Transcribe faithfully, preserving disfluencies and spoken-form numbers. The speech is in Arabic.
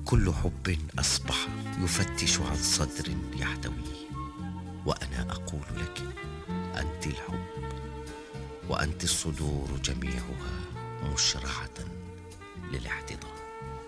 كل حب أصبح يفتش عن صدر يحتويه، وأنا أقول لك أنت الحب، وأنت الصدور جميعها مشرعة للاحتضان.